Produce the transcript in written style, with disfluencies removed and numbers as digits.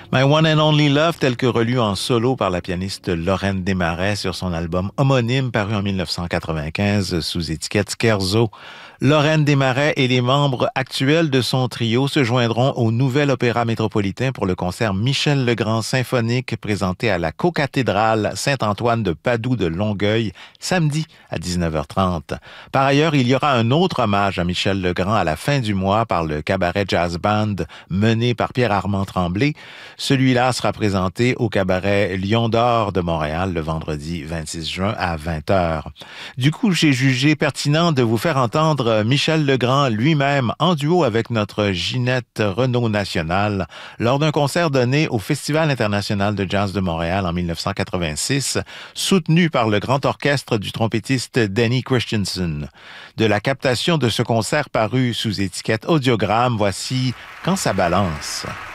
My One and Only Love, tel que relu en solo par la pianiste Lorraine Desmarais sur son album homonyme paru en 1995 sous étiquette Scherzo. Lorraine Desmarais et les membres actuels de son trio se joindront au Nouvel Opéra Métropolitain pour le concert Michel Legrand symphonique présenté à la cocathédrale Saint-Antoine de Padoue de Longueuil samedi à 19h30. Par ailleurs, il y aura un autre hommage à Michel Legrand à la fin du mois par le Cabaret Jazz Band mené par Pierre-Armand Tremblay. Celui-là sera présenté au cabaret Lion d'Or de Montréal le vendredi 26 juin à 20h. Du coup, j'ai jugé pertinent de vous faire entendre Michel Legrand lui-même en duo avec notre Ginette Renaud Nationale lors d'un concert donné au Festival international de jazz de Montréal en 1986, soutenu par le grand orchestre du trompettiste Denny Christensen. De la captation de ce concert paru sous étiquette Audiogramme, voici Quand ça balance.